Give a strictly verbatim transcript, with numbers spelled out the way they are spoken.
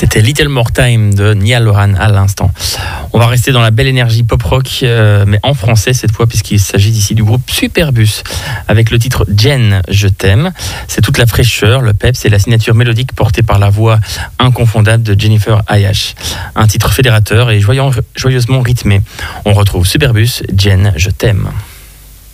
C'était Little More Time de Niall Horan à l'instant. On va rester dans la belle énergie pop-rock, euh, mais en français cette fois, puisqu'il s'agit ici du groupe Superbus, avec le titre Jen, je t'aime. C'est toute la fraîcheur, le peps et la signature mélodique portée par la voix inconfondable de Jennifer Ayash. Un titre fédérateur et joyeusement rythmé. On retrouve Superbus, Jen, je t'aime.